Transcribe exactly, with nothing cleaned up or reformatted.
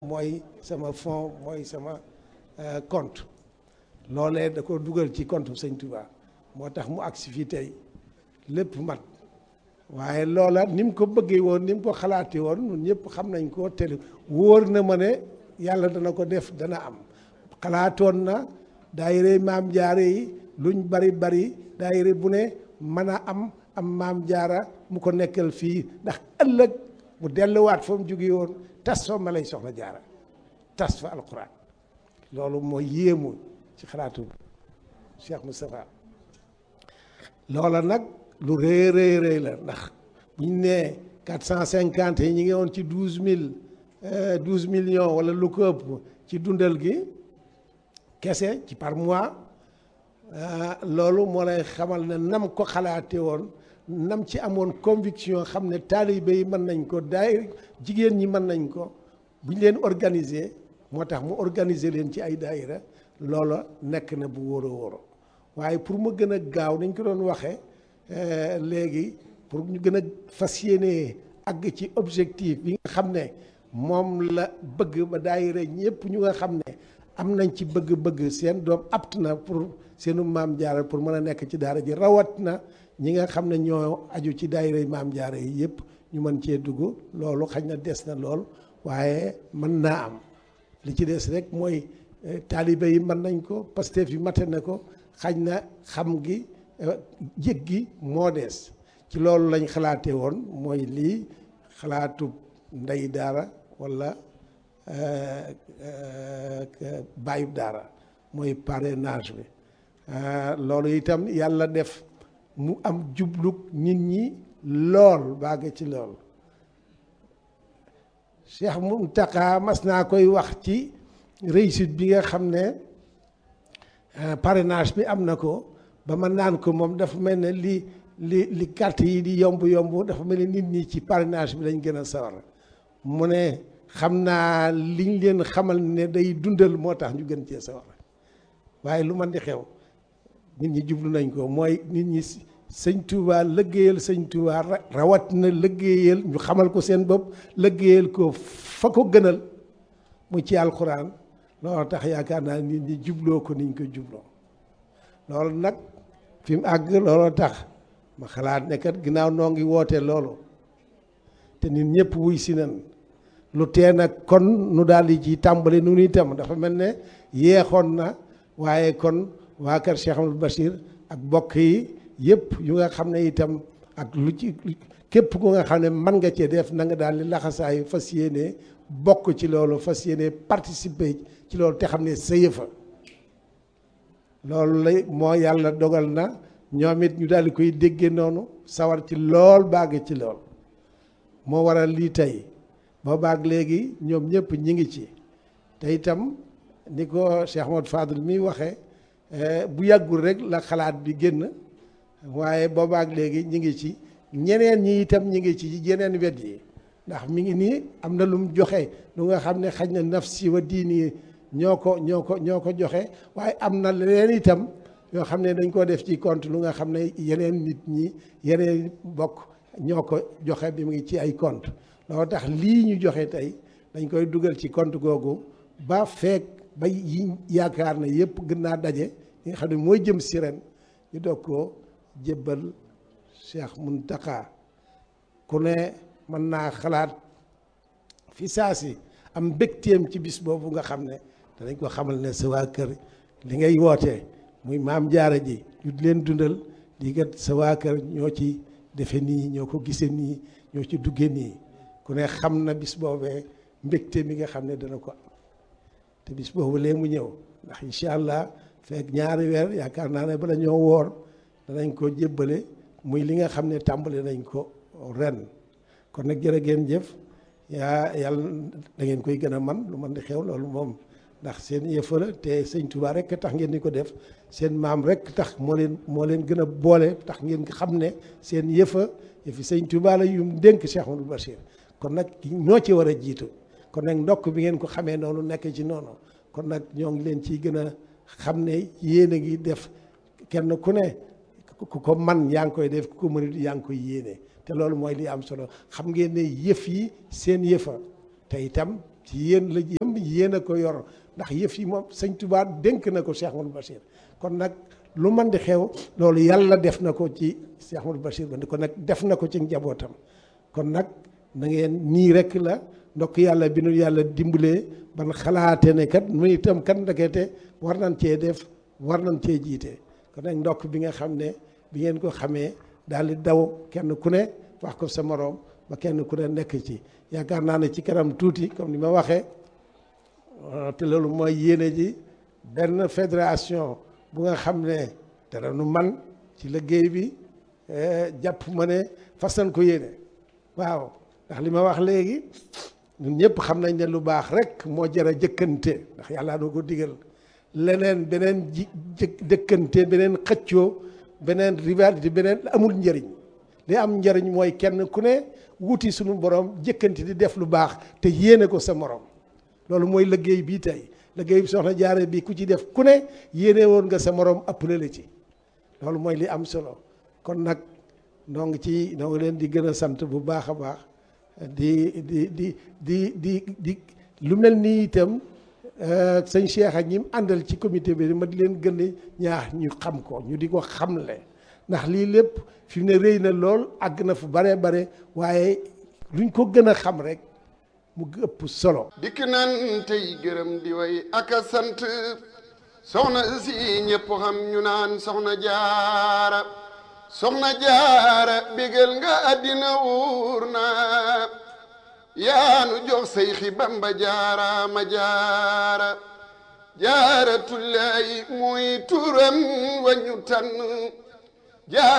mooy sama fond mooy sama compte loolee da ko dugal ci compte sëñ Touba moo tax mu agsi fii tey lépp mat waaye loola ni mu ko bëggee woon ni mu ko xalaatee woon ñun ñëpp xam nañ ko te wóor na ma ne yàlla dana ko def dana am xalaatoon na daayira maam jaare yi luñ bari bari daayira bu ne mën a am am maam jaara mu ko nekkal fii ndax ëllëg mu delluwaat fa mu jóge woon tas fa ma lay soxla jaara tas fa alquran loolu mooy yéemu ci xalaatu Cheikh Moustapha loola nag lu rëy rëy rëy la ndax bu ñu nee quatre cent cinquante yi ñu ngi woon ci douze mille douze millions wala lu ko ëpp ci dundal gi kese ci par mois loolu moo lay xamal ne nam ko xalaate woon nam ci amoon conviction xam ne taalibe yi mën nañ ko daay jigéen ñi mën nañ ko bu ñu leen organiser moo tax mu organiser leen ci ay daayira loola nekk na bu wóor a wóor waaye pour mu gën a gaaw nañ ko doon waxee léegi pour ñu gën a fas yéene àgg ci objectif bi nga xam ne moom la bëgg ba daayira ñëpp ñu nga xam ne am nañ ci bëgg-bëgg seen doom apt na pour seenu maam jaara pour mën a nekk ci daara ji rawat na ñi nga xam ne ñoo aju ci daayira maam jaara yi yëpp ñu mën cee dugg loolu xañ na des na lool waaye mën naa am li ci des rek mooy taalibe yi mën nañ ko Pastef yi mate na ko xañ na xam gi yëg gi moo des ci loolu lañ xalaatee woon mooy lii xalaatu ndey daara walla bàyyub daara mooy parrainage bi loolu itam yàlla def mu am jublug nit ñi lool bàgg ci lool Cheikh Mountakha mas naa koy wax ci réussite bi nga xam ne parrainage bi am na ko ba ma naan ko moom dafa mel ne li li li carte yi di yomb yomb dafa mel ne nit ñi ci parrainage bi lañ gën a sawar mu ne xam naa liñ leen xamal ne day dundal moo tax ñu gën cee sawar waaye lu man di xew nit ñi jublu nañ ko mooy nit ñi sëñ Touba lëggéeyal sëñ Touba rawat na lëggéeyal ñu xamal ko seen bopp lëggéeyal ko fa ko gënal mu ci alxuraan loolu tax yaakaar naa nit ñi jubloo ko niñ ko jubloo loolu nag fi mu àgg looloo tax ma xalaat ne kat ginnaaw noo ngi woote loolu te nit ñëpp wuy si nan lu tee nag kon nu daal di ci tàmbali nu itam dafa mel ne yeexoon na waaye kon waa kër Cheikh Amadou Bachir ak bokk yi yëpp yu nga xam ne itam ak lu ci képp ku nga xam ne mën nga cee def na nga daal di laxasaayu fas yéene bokk ci loolu fas yéene participer ci loolu te xam ne sa yëfa loolu lay moo yàlla dogal na ñoom it ñu daal di koy déggee noonu sawar ci lool bàgg ci lool moo waral lii tey ba baag léegi ñoom ñëpp ñi ngi ci te itam ni ko Cheikh Ahmadou Fadel mi waxee bu yàggul rek la xalaat bi génn waaye boobaak léegi ñi ngi ci ñeneen ñi itam ñi ngi ci yeneen wet yi ndax mi ngi nii am na lu mu joxe lu nga xam ne xaj na nafsi wa diini ñoo ko ñoo ko ñoo ko joxe waaye am na leneen itam yoo xam ne dañ ko def ci compte lu nga xam ne yeneen nit ñi yeneen bokk ñoo ko joxe bi mu ngi ci ay compte loolu tax lii ñu joxe tey dañ koy dugal ci compte googu ba feek ba yi yaakaar na yëpp gën naa daje li nga xam ne mooy jëm si ren ñu doog koo jébbal Cheikh Mountakha ku ne mën naa xalaat fi saa si am mbégteem ci bis boobu nga xam ne danañ ko xamal ne sa waa kër li ngay wootee muy maam jaara ji ñu di leen dundal di kat sa waa kër ñoo ci defe nii ñoo ko gisee nii ñoo ci duggee nii ku ne xam na bis boobee mbégte mi nga xam ne dana ko am te bis boobu lee mu ñëw ndax incha allah fekk ñaari weer yaakaar naa ne bala ñoo woor danañ ko jébbale muy li nga xam ne tàmbali nañ ko ren kon nag jërë ngeen jëf yaa yàlla da ngeen koy gën a man lu man di xew loolu moom ndax seen yëfa la te sëñ Touba rek tax ngeen di ko def seen maam rek tax moo leen moo leen gën a boole tax ngeen xam ne seen yëfa yëfi sëñ Touba la yu mu dénk Cheikh Amadou Bachir kon nag ñoo ci war a jiitu kon nag ndokk bi ngeen ko xamee noonu nekk ci noonu kon nag ñoo ngi leen ciy gën a xam ne yéen a ngi def kenn ku ne ku ko man yaa ngi koy def ku ko mënut yaa ngi koy yéene te loolu mooy li am solo xam ngeen ne yëf yi seen yëfa te itam ci yéen la jëm, yéen a ko yor ndax yëf yi moom sëñ Tuubaa dénk na ko Cheikh Ahmadou Bachir. kon nag lu man di xew loolu yàlla def na ko ci Cheikh Ahmadou Bachir ba kon nag def na ko ci njabootam. kon nag na ngeen nii rek la ndokk yàlla bi nu yàlla dimbalee ban xalaate ne kat mu itam kat ndekete war nañ cee def war nañ cee jiite. kon nag ndokk bi nga xam ne bi ngeen ko xamee daal di daw kenn ku ne wax ko sa moroom ba kenn ku ne nekk ci yaakaar naa ne ci kanam tuuti comme ni ma waxee te loolu mooy yéene ji benn fédération bu nga xam ne dara nu man ci liggéey bi jàpp ma ne fas nañ ko yéene waaw ndax li ma wax léegi ñun ñëpp xam nañ ne lu baax rek moo jar a jëkkante ndax yàlla doo ko digal leneen beneen ji jëkkante beneen xëccoo beneen rivalité beneen amul njëriñ li am njëriñ mooy kenn ku ne wuti suñu borom jëkkante di def lu baax te yéene ko sa morom loolu mooy liggéey bii tey liggéey bi soxna Jaara bi ku ci def ku ne yéene woon nga sa morom appelé la ci loolu mooy li am solo. kon nag noo ngi ci noo ngi leen di gën a sant bu baax a baax di di di di di di lu mel nii itam sëñ Cheikh ak ñi mu àndal ci comité bi ma di leen gën a ñaax ñu xam ko ñu di ko xamle ndax lii lépp fi mu ne rëy na lool àgg na fu bare bare waaye luñ ko gën a xam rek mu ëpp solo. dikk nan tey gërëm di way ak a sant soxna si ñëpp xam ñu naan soxna jaara soxna jaara bégal nga àddina wuur na yaanu jox Seyxi Bamba jaara ma jaara jaara tullaahi muy turam wañu tànn jaara